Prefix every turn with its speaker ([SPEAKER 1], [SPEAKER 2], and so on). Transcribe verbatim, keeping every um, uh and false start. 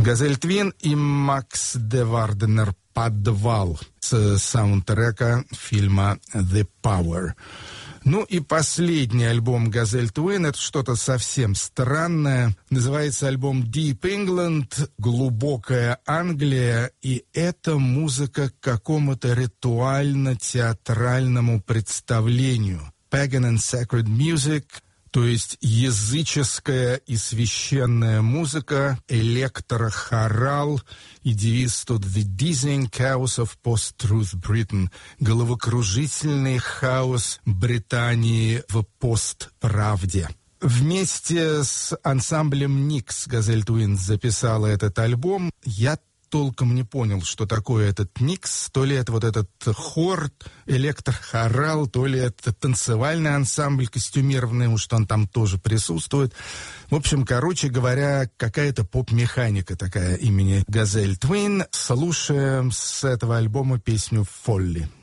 [SPEAKER 1] Газель Твин и Макс де Варденер «Подвал» с саундтрека фильма «The Power». Ну и последний альбом «Газель Твин» — это что-то совсем странное. Называется альбом «Deep England», «Глубокая Англия», и это музыка к какому-то ритуально-театральному представлению. «Pagan and Sacred Music», то есть языческая и священная музыка, электрохорал и девиз тут «The Dizzying Chaos of Post-Truth Britain» — головокружительный хаос Британии в постправде. Вместе с ансамблем «Никс» «Газель Твин» записала этот альбом. Я толком не понял, что такое этот «Никс». То ли это вот этот хор, электрохорал, то ли это танцевальный ансамбль костюмированный, уж он там тоже присутствует. В общем, короче говоря, какая-то поп-механика такая имени «Газель Твин». Слушаем с этого альбома песню «Фолли».